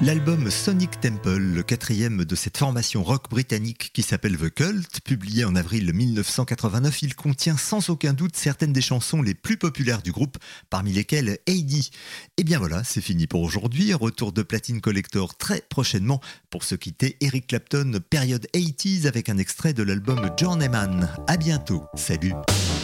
L'album Sonic Temple, le quatrième de cette formation rock britannique qui s'appelle The Cult, publié en avril 1989, il contient sans aucun doute certaines des chansons les plus populaires du groupe, parmi lesquelles Heidi. Et bien voilà, c'est fini pour aujourd'hui. Retour de Platine Collector très prochainement pour se quitter. Eric Clapton, période 80s avec un extrait de l'album Journeyman. À bientôt, salut.